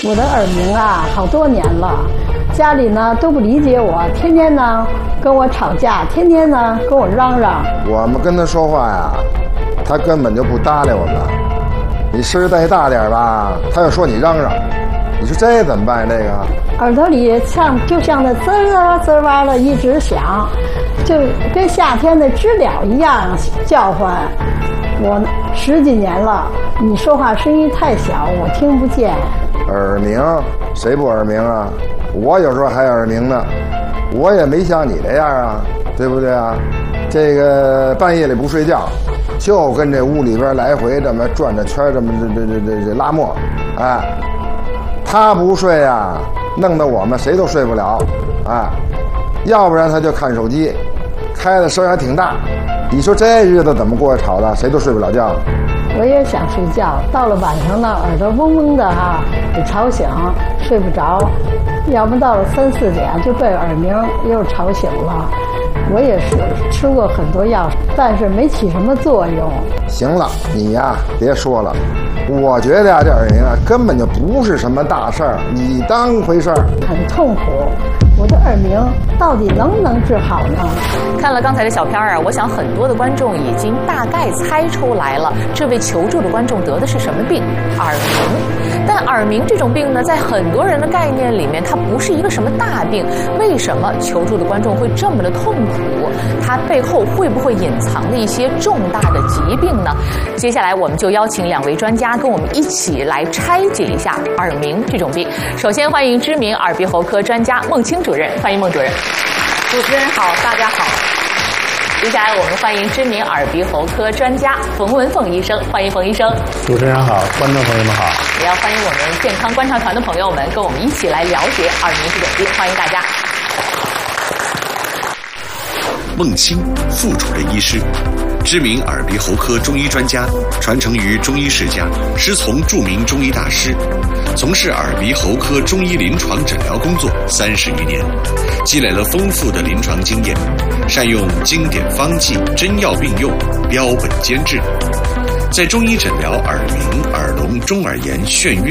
我的耳鸣啊，好多年了，家里呢都不理解我，天天呢跟我吵架，天天呢跟我嚷嚷。 我们跟他说话呀，他根本就不搭理我们。你声带大点吧，他又说你嚷嚷，你说这怎么办？这个耳朵里就像那滋儿滋儿的一直响，就跟夏天的知了一样叫唤。我10几年了，你说话声音太小，我听不见。 耳鸣，谁不耳鸣啊？我有时候还耳鸣呢，我也没像你这样啊，对不对啊？这个半夜里不睡觉，就跟这屋里边来回这么转着圈，这么这拉磨，哎，他不睡啊，弄得我们谁都睡不了，哎，要不然他就看手机，开的声还挺大。你说这日子怎么过吵的，谁都睡不了觉。 我也想睡觉，到了晚上呢，耳朵嗡嗡的给吵醒，睡不着。要不到了3、4点就被耳鸣又吵醒了。我也是吃过很多药，但是没起什么作用。 行了，你呀别说了，我觉得呀这耳鸣啊根本就不是什么大事儿，你当回事儿。 很痛苦，我的耳鸣到底能不能治好呢？ 看了刚才的小片啊，我想很多的观众已经大概猜出来了，这位求助的观众得的是什么病？耳鸣。但耳鸣这种病呢，在很多人的概念里面，它不是一个什么大病。为什么求助的观众会这么的痛苦？它背后会不会隐藏了一些重大的疾病呢？接下来我们就邀请2位专家跟我们一起来拆解一下耳鸣这种病。首先欢迎知名耳鼻喉科专家孟青主任，欢迎孟主任。主持人好，大家好。接下来我们欢迎知名耳鼻喉科专家冯文凤医生，欢迎冯医生。 主持人好，观众朋友们好。 也要欢迎我们健康观察团的朋友们跟我们一起来了解耳鸣这种病，欢迎大家。 孟青，副主任医师，知名耳鼻喉科中医专家，传承于中医世家，师从著名中医大师，从事耳鼻喉科中医临床诊疗工作30余年，积累了丰富的临床经验，善用经典方剂，真药并用，标本兼治。在中医诊疗耳鸣、耳聋、中耳炎、眩晕